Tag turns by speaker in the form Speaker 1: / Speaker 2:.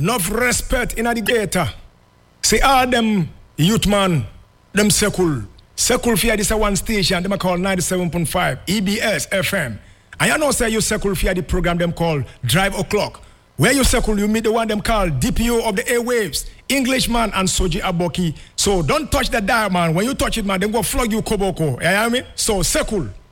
Speaker 1: enough respect in the data. Say all them youth man, them Sekul. Sekul Fia this a one station, them call 97.5 EBS FM. And you know say you Sekul Fia the program them call Drive O'Clock. Where you Sekul, you meet the one them call DPO of the airwaves, Englishman and Soji Aboki. So don't touch the dial, man. When you touch it, man, them go flog you Koboko. You hear me? So Sekul.